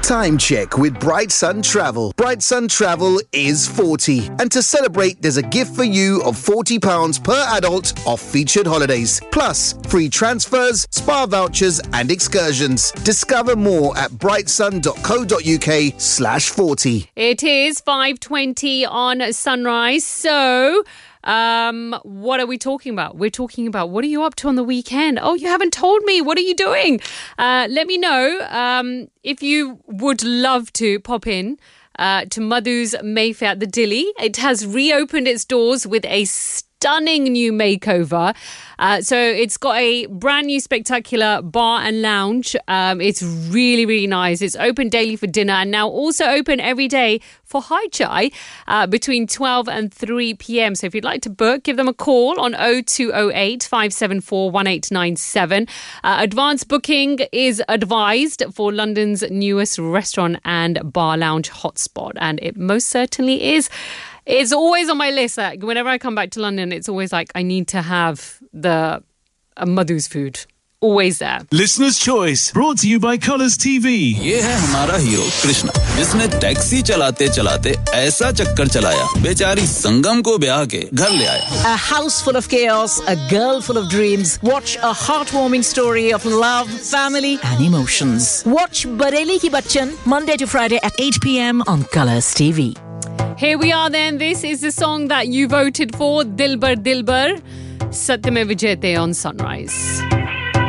Time check with Bright Sun Travel. Bright Sun Travel is 40. And to celebrate, there's a gift for you of £40 per adult off featured holidays. Plus, free transfers, spa vouchers and excursions. Discover more at brightsun.co.uk/40. It is 5:20 on Sunrise. So, what are we talking about? We're talking about what are you up to on the weekend? Oh, you haven't told me. What are you doing? Let me know if you would love to pop in to Madhu's Mayfair at the Dilly. It has reopened its doors with a stunning new makeover. So it's got a brand new spectacular bar and lounge. It's really, really nice. It's open daily for dinner and now also open every day for high chai between 12 and 3 p.m. So if you'd like to book, give them a call on 0208 574 1897. Advance booking is advised for London's newest restaurant and bar lounge hotspot. And it most certainly is. It's always on my list. Like, whenever I come back to London, it's always like I need to have the Madhu's food. Always there. Listener's Choice, brought to you by Colours TV. ये है हमारा hero Krishna, जिसने taxi चलाते चलाते ऐसा चक्कर चलाया, बेचारी संगम को ब्याह के घर ले आया. A house full of chaos, a girl full of dreams. Watch a heartwarming story of love, family and emotions. Watch Bareli Ki Bachchan Monday to Friday at 8 p.m. on Colours TV. Here we are then. This is the song that you voted for, Dilbar Dilbar. Satyamev Vijayate on Sunrise.